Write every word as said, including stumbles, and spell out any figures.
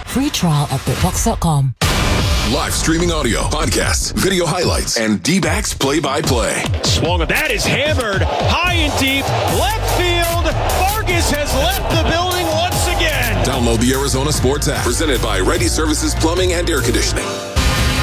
Free trial at bitbox dot com. Live streaming audio, podcasts, video highlights, and D-backs play-by-play. Swung, that is hammered high and deep, left field. Vargas has left the building once again. Download the Arizona Sports app, presented by Ready Services Plumbing and Air Conditioning.